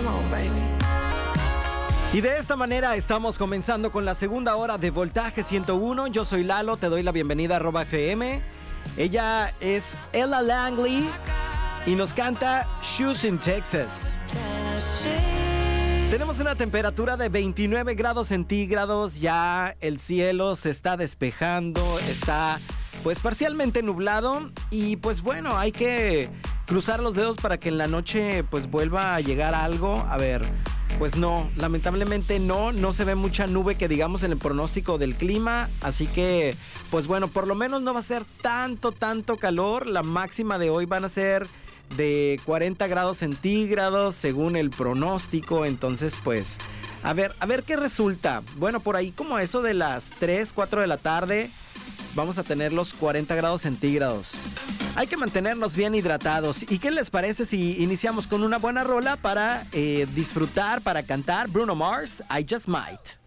Come on, baby. Y de esta manera estamos comenzando con la segunda hora de Voltaje 101. Yo soy Lalo, te doy la bienvenida a @FM. Ella es Ella Langley y nos canta Shoes in Texas. Tenemos una temperatura de 29 grados centígrados, ya el cielo se está despejando, está pues parcialmente nublado y pues bueno, hay que cruzar los dedos para que en la noche pues vuelva a llegar algo. A ver, pues no, lamentablemente no se ve mucha nube que digamos en el pronóstico del clima, así que pues bueno, por lo menos no va a ser tanto calor. La máxima de hoy van a ser de 40 grados centígrados según el pronóstico, entonces pues a ver qué resulta. Bueno, por ahí como eso de las 3, 4 de la tarde vamos a tener los 40 grados centígrados. Hay que mantenernos bien hidratados. ¿Y qué les parece si iniciamos con una buena rola para disfrutar, para cantar? Bruno Mars, I Just Might.